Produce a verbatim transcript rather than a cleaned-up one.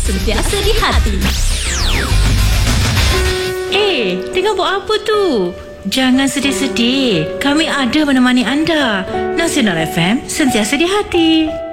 sentiasa di hati. Eh, tengah buat apa tu? Jangan sedih-sedih. Kami ada menemani anda. Nasional F M, sentiasa di hati.